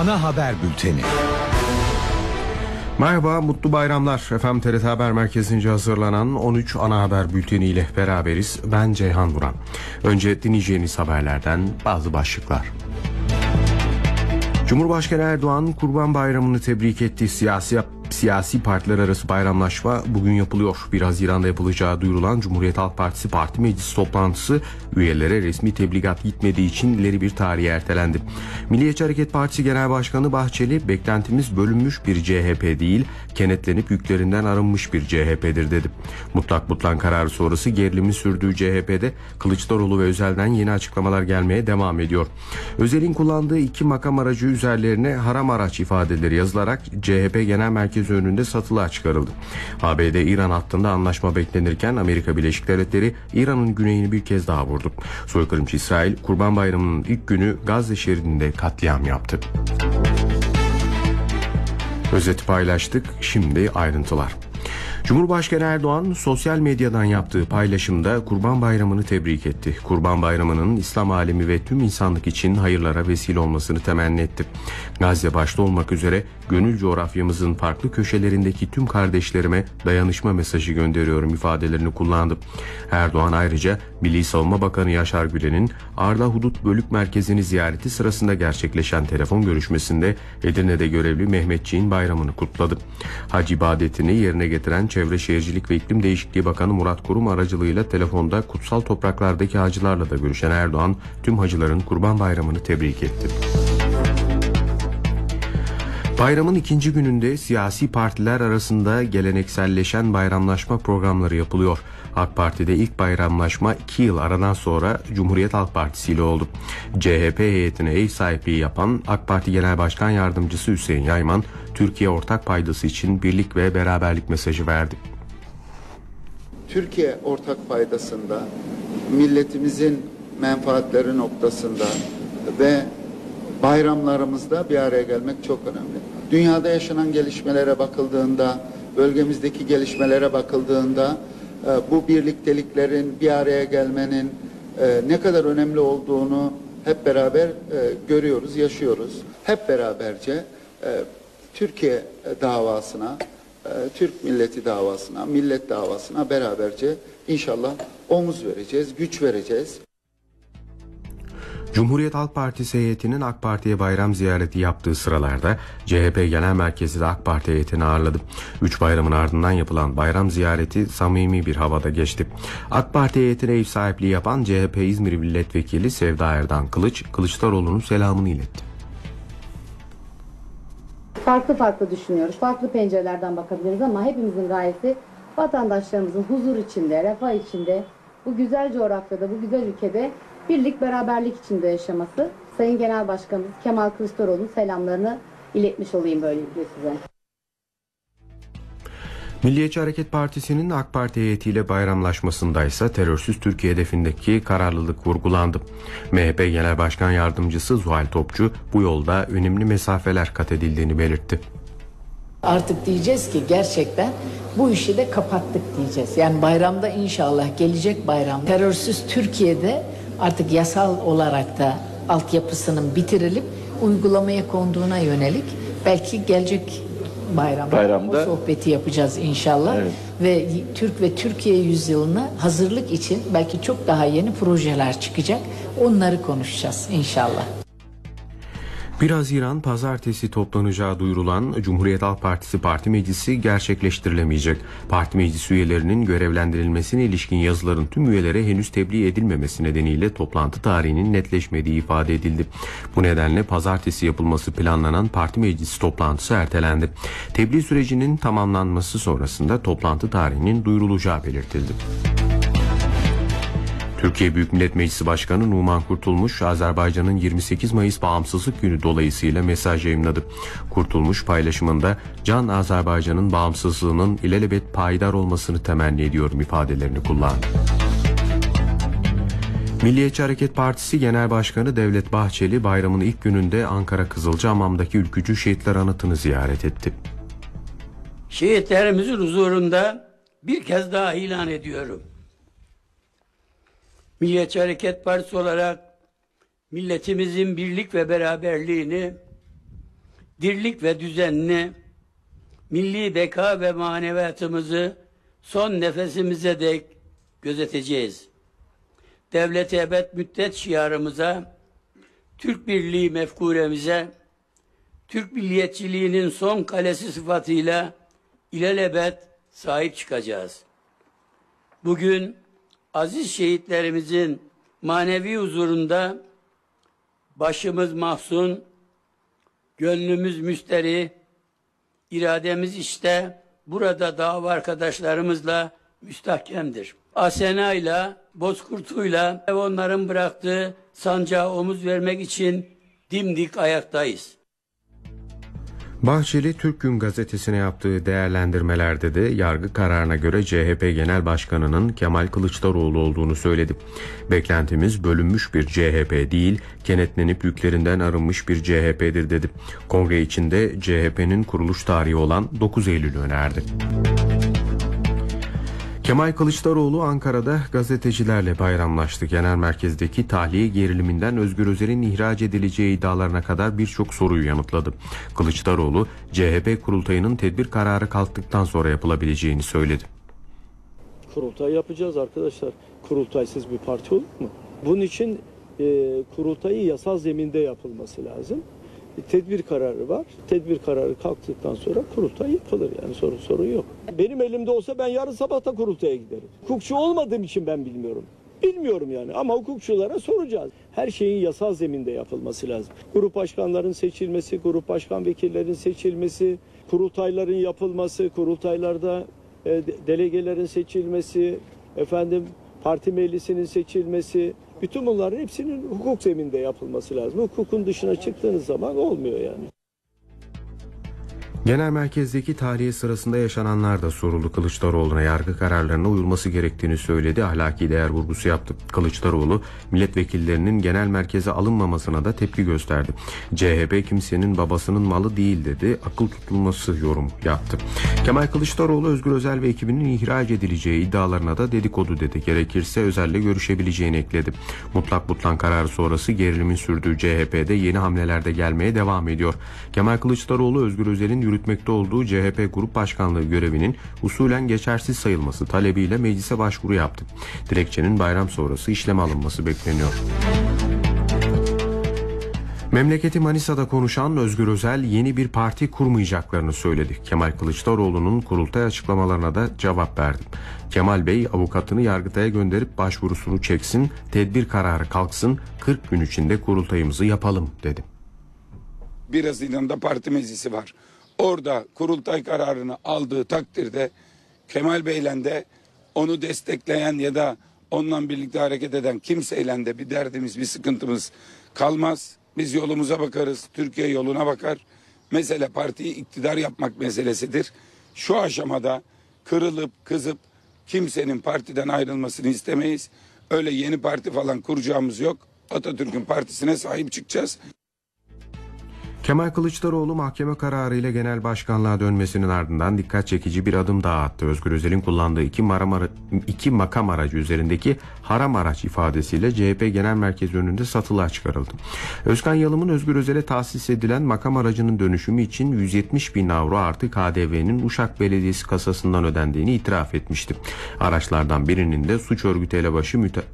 Ana haber bülteni. Merhaba, mutlu bayramlar. Efendim, TRT Haber Merkezi'nce hazırlanan 13 ana haber bülteni ile beraberiz. Ben Ceyhan Vuran. Önce dinleyeceğiniz haberlerden bazı başlıklar. Cumhurbaşkanı Erdoğan Kurban Bayramı'nı tebrik etti. Siyasi partiler arası bayramlaşma bugün yapılıyor. 1 Haziran'da yapılacağı duyurulan Cumhuriyet Halk Partisi Parti Meclisi toplantısı üyelere resmi tebligat gitmediği için ileri bir tarihe ertelendi. Milliyetçi Hareket Partisi Genel Başkanı Bahçeli, beklentimiz bölünmüş bir CHP değil, kenetlenip yüklerinden arınmış bir CHP'dir dedi. Mutlak kararı sonrası gerilimi sürdüğü CHP'de Kılıçdaroğlu ve Özel'den yeni açıklamalar gelmeye devam ediyor. Özel'in kullandığı 2 makam aracı üzerlerine haram araç ifadeleri yazılarak CHP Genel Merkezi önünde satılığa çıkarıldı. ABD-İran hattında anlaşma beklenirken Amerika Birleşik Devletleri İran'ın güneyini bir kez daha vurdu. Soykırımcı İsrail, Kurban Bayramı'nın ilk günü Gazze şeridinde katliam yaptı. Özeti paylaştık, şimdi ayrıntılar. Cumhurbaşkanı Erdoğan sosyal medyadan yaptığı paylaşımda Kurban Bayramı'nı tebrik etti. Kurban Bayramı'nın İslam alemi ve tüm insanlık için hayırlara vesile olmasını temenni etti. Gazze başta olmak üzere gönül coğrafyamızın farklı köşelerindeki tüm kardeşlerime dayanışma mesajı gönderiyorum ifadelerini kullandı. Erdoğan ayrıca Milli Savunma Bakanı Yaşar Gülen'in Arda Hudut Bölük Merkezi'ni ziyareti sırasında gerçekleşen telefon görüşmesinde Edirne'de görevli Mehmetçiğin bayramını kutladı. Hac ibadetini yerine getiren Çevre Şehircilik ve İklim Değişikliği Bakanı Murat Kurum aracılığıyla telefonda kutsal topraklardaki hacılarla da görüşen Erdoğan tüm hacıların Kurban Bayramı'nı tebrik etti. Bayramın ikinci gününde siyasi partiler arasında gelenekselleşen bayramlaşma programları yapılıyor. AK Parti'de ilk bayramlaşma 2 yıl aradan sonra Cumhuriyet Halk Partisi ile oldu. CHP heyetine ev sahipliği yapan AK Parti Genel Başkan Yardımcısı Hüseyin Yayman, Türkiye ortak paydası için birlik ve beraberlik mesajı verdi. Türkiye ortak paydasında, milletimizin menfaatleri noktasında ve bayramlarımızda bir araya gelmek çok önemli. Dünyada yaşanan gelişmelere bakıldığında, bölgemizdeki gelişmelere bakıldığında bu birlikteliklerin, bir araya gelmenin ne kadar önemli olduğunu hep beraber görüyoruz, yaşıyoruz. Hep beraberce Türkiye davasına, Türk milleti davasına, millet davasına beraberce inşallah omuz vereceğiz, güç vereceğiz. Cumhuriyet Halk Partisi heyetinin AK Parti'ye bayram ziyareti yaptığı sıralarda CHP Genel Merkezi de AK Parti heyetini ağırladı. 3 bayramın ardından yapılan bayram ziyareti samimi bir havada geçti. AK Parti heyetine ev sahipliği yapan CHP İzmir Milletvekili Sevda Erdan Kılıç, Kılıçdaroğlu'nun selamını iletti. Farklı düşünüyoruz, farklı pencerelerden bakabiliriz ama hepimizin gayesi vatandaşlarımızın huzur içinde, refah içinde, bu güzel coğrafyada, bu güzel ülkede birlik, beraberlik içinde yaşaması. Sayın Genel Başkanımız Kemal Kılıçdaroğlu'nun selamlarını iletmiş olayım böylelikle size. Milliyetçi Hareket Partisi'nin AK Parti heyetiyle bayramlaşmasındaysa terörsüz Türkiye hedefindeki kararlılık vurgulandı. MHP Genel Başkan Yardımcısı Zuhal Topçu bu yolda önemli mesafeler kat edildiğini belirtti. Artık diyeceğiz ki gerçekten bu işi de kapattık diyeceğiz. Yani bayramda inşallah gelecek bayram terörsüz Türkiye'de artık yasal olarak da altyapısının bitirilip uygulamaya konduğuna yönelik belki gelecek bayramda o sohbeti yapacağız inşallah. Evet. Ve Türk ve Türkiye yüzyılına hazırlık için belki çok daha yeni projeler çıkacak. Onları konuşacağız inşallah. 1 Haziran pazartesi toplanacağı duyurulan Cumhuriyet Halk Partisi Parti Meclisi gerçekleştirilemeyecek. Parti meclisi üyelerinin görevlendirilmesine ilişkin yazıların tüm üyelere henüz tebliğ edilmemesi nedeniyle toplantı tarihinin netleşmediği ifade edildi. Bu nedenle pazartesi yapılması planlanan parti meclisi toplantısı ertelendi. Tebliğ sürecinin tamamlanması sonrasında toplantı tarihinin duyurulacağı belirtildi. Türkiye Büyük Millet Meclisi Başkanı Numan Kurtulmuş, Azerbaycan'ın 28 Mayıs Bağımsızlık Günü dolayısıyla mesaj yayımladı. Kurtulmuş paylaşımında "Can Azerbaycan'ın bağımsızlığının ilelebet payidar olmasını temenni ediyorum" ifadelerini kullandı. Milliyetçi Hareket Partisi Genel Başkanı Devlet Bahçeli bayramın ilk gününde Ankara Kızılcahamam'daki Ülkücü Şehitler Anıtı'nı ziyaret etti. Şehitlerimizin huzurunda bir kez daha ilan ediyorum. Milliyetçi Hareket Partisi olarak milletimizin birlik ve beraberliğini dirlik ve düzenini, milli beka ve maneviyatımızı son nefesimize dek gözeteceğiz. Devlet-i ebed müddet şiarımıza, Türk birliği mefkuremize, Türk milliyetçiliğinin son kalesi sıfatıyla ilelebet sahip çıkacağız. Bugün aziz şehitlerimizin manevi huzurunda başımız mahzun, gönlümüz müsteri, irademiz işte burada dava arkadaşlarımızla müstahkemdir. Asena'yla, Bozkurt'uyla ve onların bıraktığı sancağa omuz vermek için dimdik ayaktayız. Bahçeli, Türk Gün gazetesine yaptığı değerlendirmelerde de yargı kararına göre CHP Genel Başkanı'nın Kemal Kılıçdaroğlu olduğunu söyledi. Beklentimiz bölünmüş bir CHP değil, kenetlenip yüklerinden arınmış bir CHP'dir dedi. Kongre içinde CHP'nin kuruluş tarihi olan 9 Eylül'ü önerdi. Kemal Kılıçdaroğlu Ankara'da gazetecilerle bayramlaştı. Genel merkezdeki tahliye geriliminden Özgür Özel'in ihraç edileceği iddialarına kadar birçok soruyu yanıtladı. Kılıçdaroğlu, CHP kurultayının tedbir kararı kalktıktan sonra yapılabileceğini söyledi. Kurultay yapacağız arkadaşlar. Kurultaysız bir parti olur mu? Bunun için kurultayın yasal zeminde yapılması lazım. Tedbir kararı var. Tedbir kararı kalktıktan sonra kurultay yapılır. Yani sorun yok. Benim elimde olsa ben yarın sabah da kurultaya giderim. Hukukçu olmadığım için ben bilmiyorum. Bilmiyorum yani ama hukukçulara soracağız. Her şeyin yasal zeminde yapılması lazım. Grup başkanların seçilmesi, grup başkan vekillerin seçilmesi, kurultayların yapılması, kurultaylarda delegelerin seçilmesi, parti meclisinin seçilmesi, bütün bunların hepsinin hukuk zeminde yapılması lazım. Hukukun dışına çıktığınız zaman olmuyor yani. Genel merkezdeki tahliye sırasında yaşananlar da soruldu. Kılıçdaroğlu'na yargı kararlarına uyulması gerektiğini söyledi. Ahlaki değer vurgusu yaptı. Kılıçdaroğlu, milletvekillerinin genel merkeze alınmamasına da tepki gösterdi. CHP kimsenin babasının malı değil dedi. Akıl tutulması yorum yaptı. Kemal Kılıçdaroğlu, Özgür Özel ve ekibinin ihraç edileceği iddialarına da dedikodu dedi. Gerekirse Özel'le görüşebileceğini ekledi. Mutlak butlan kararı sonrası gerilimin sürdüğü CHP'de yeni hamleler de gelmeye devam ediyor. Kemal Kılıçdaroğlu, Özgür Özel'in yürütmekte olduğu CHP Grup Başkanlığı görevinin usulen geçersiz sayılması talebiyle meclise başvuru yaptı. Dilekçenin bayram sonrası işleme alınması bekleniyor. Memleketi Manisa'da konuşan Özgür Özel yeni bir parti kurmayacaklarını söyledi. Kemal Kılıçdaroğlu'nun kurultay açıklamalarına da cevap verdi. Kemal Bey avukatını Yargıtay'a gönderip başvurusunu çeksin, tedbir kararı kalksın, 40 gün içinde kurultayımızı yapalım dedi. 1 Haziran'da parti meclisi var. Orada kurultay kararını aldığı takdirde Kemal Bey'le de onu destekleyen ya da onunla birlikte hareket eden kimseyle de bir derdimiz, bir sıkıntımız kalmaz. Biz yolumuza bakarız, Türkiye yoluna bakar. Mesele partiyi iktidar yapmak meselesidir. Şu aşamada kırılıp kızıp kimsenin partiden ayrılmasını istemeyiz. Öyle yeni parti falan kuracağımız yok. Atatürk'ün partisine sahip çıkacağız. Kemal Kılıçdaroğlu mahkeme kararıyla genel başkanlığa dönmesinin ardından dikkat çekici bir adım daha attı. Özgür Özel'in kullandığı iki makam aracı üzerindeki haram araç ifadesiyle CHP Genel Merkezi önünde satılığa çıkarıldı. Özkan Yalım'ın Özgür Özel'e tahsis edilen makam aracının dönüşümü için 170 bin avro artı KDV'nin Uşak Belediyesi kasasından ödendiğini itiraf etmişti. Araçlardan birinin de suç örgütü elebaşı